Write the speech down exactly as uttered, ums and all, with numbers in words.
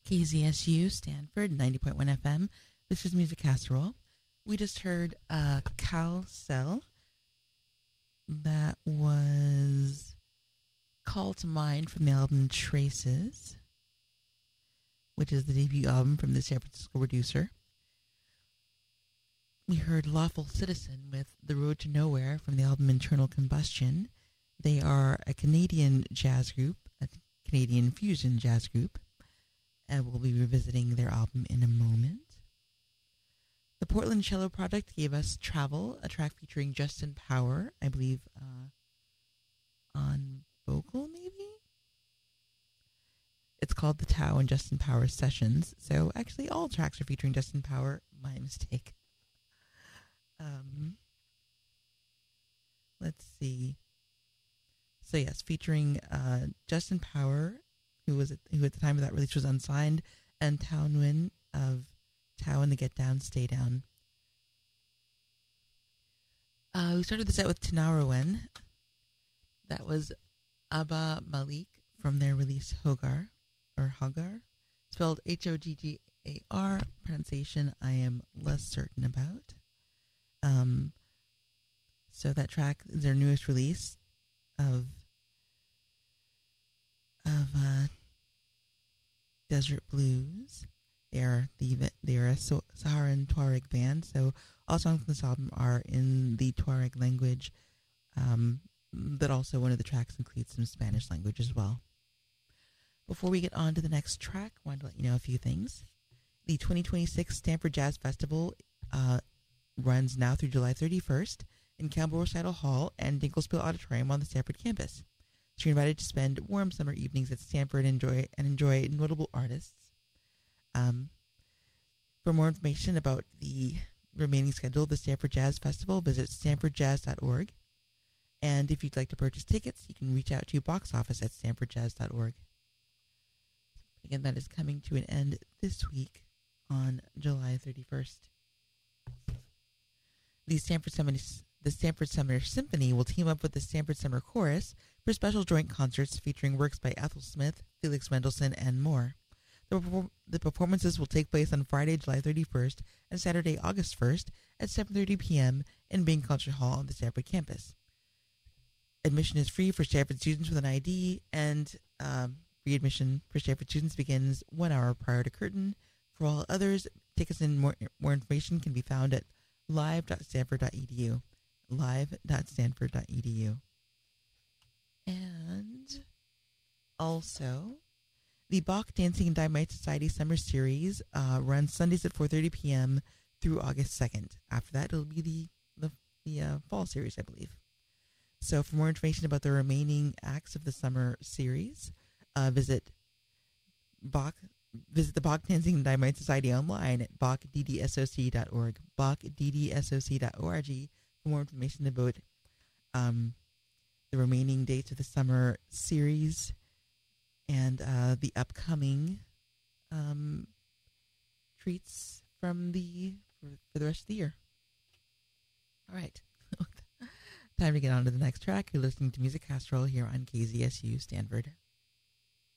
K Z S U Stanford ninety point one F M. This is Music Casserole. We just heard uh, Cal Cell. That was Call to Mind from the album Traces, which is the debut album from the San Francisco producer. We heard Lawful Citizen with The Road to Nowhere from the album Internal Combustion. They are a Canadian jazz group, a Canadian fusion jazz group, and we'll be revisiting their album in a moment. The Portland Cello Project gave us Travel, a track featuring Justin Power, I believe, uh, on vocal, maybe? It's called The Tao and Justin Power Sessions. So actually all tracks are featuring Justin Power. My mistake. Um, let's see. So yes, featuring uh, Justin Power, who was at, who at the time of that release was unsigned, and Tao Nguyen of Tao and the Get Down, Stay Down. Uh, we started the set with Tinariwen. That was Abba Malik from their release Hogar, or Hagar, spelled H O G G A R. Pronunciation I am less certain about. Um, so that track is their newest release of of uh, Desert Blues. They are the they are a Saharan Tuareg band, so all songs on this album are in the Tuareg language, um, but also one of the tracks includes some Spanish language as well. Before we get on to the next track, I wanted to let you know a few things. The twenty twenty-six Stanford Jazz Festival uh, runs now through July thirty-first in Campbell Recital Hall and Dinkelspiel Auditorium on the Stanford campus. So you're invited to spend warm summer evenings at Stanford and enjoy, and enjoy notable artists. Um, for more information about the remaining schedule of the Stanford Jazz Festival, visit stanford jazz dot org. And if you'd like to purchase tickets, you can reach out to box office at stanford jazz dot org. Again, that is coming to an end this week on July thirty-first. The Stanford Summer, the Stanford Summer Symphony will team up with the Stanford Summer Chorus for special joint concerts featuring works by Ethel Smith, Felix Mendelssohn, and more. The, the performances will take place on Friday, July thirty-first and Saturday, August first at seven thirty p.m. in Bain Concert Hall on the Stanford campus. Admission is free for Stanford students with an I D, and um, free admission for Stanford students begins one hour prior to curtain. For all others, tickets and more, more information can be found at live dot stanford dot e d u. live dot stanford dot e d u. And also, the Bach Dancing and Dynamite Society Summer Series uh, runs Sundays at four thirty p.m. through August second. After that, it'll be the the, the uh, fall series, I believe. So for more information about the remaining acts of the summer series, uh, visit Bach, visit the Bach Dancing and Dynamite Society online at bach d d s o c dot org, bach d d s o c dot org for more information about um, the remaining dates of the summer series and uh, the upcoming um, treats from the for, for the rest of the year. All right. Time to get on to the next track. You're listening to Music Casserole here on K Z S U Stanford.